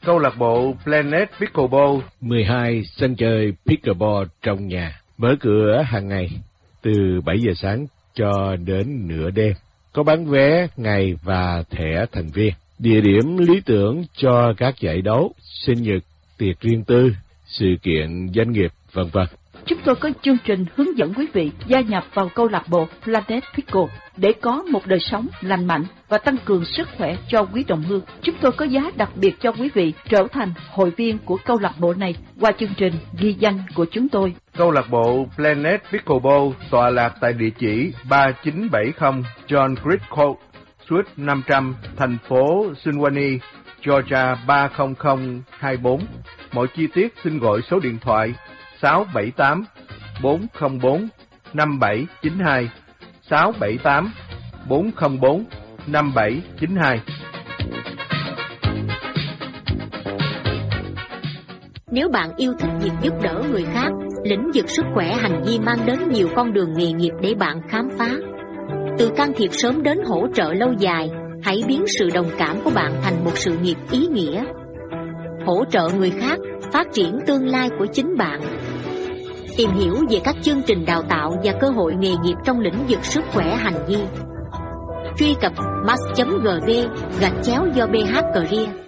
Câu lạc bộ Planet Pickleball. 12 sân chơi pickleball trong nhà, mở cửa hàng ngày từ 7 giờ sáng cho đến nửa đêm. Có bán vé ngày và thẻ thành viên. Địa điểm lý tưởng cho các giải đấu, sinh nhật, tiệc riêng tư, sự kiện doanh nghiệp, v.v. Chúng tôi có chương trình hướng dẫn quý vị gia nhập vào câu lạc bộ Planet Pickle để có một đời sống lành mạnh và tăng cường sức khỏe cho quý đồng hương. Chúng tôi có giá đặc biệt cho quý vị trở thành hội viên của câu lạc bộ này qua chương trình ghi danh của chúng tôi. Câu lạc bộ Planet Pickleball tọa lạc tại địa chỉ 3970 John Creek Court, Suite 500, thành phố Suwanee, Georgia 30024. Mọi chi tiết xin gọi số điện thoại 678 404 5792, 678 404 5792. Nếu bạn yêu thích việc giúp đỡ người khác, lĩnh vực sức khỏe hành vi mang đến nhiều con đường nghề nghiệp để bạn khám phá. Từ can thiệp sớm đến hỗ trợ lâu dài, hãy biến sự đồng cảm của bạn thành một sự nghiệp ý nghĩa. Hỗ trợ người khác, phát triển tương lai của chính bạn. Tìm hiểu về các chương trình đào tạo và cơ hội nghề nghiệp trong lĩnh vực sức khỏe hành vi. Truy cập mass.gv/do BH Career.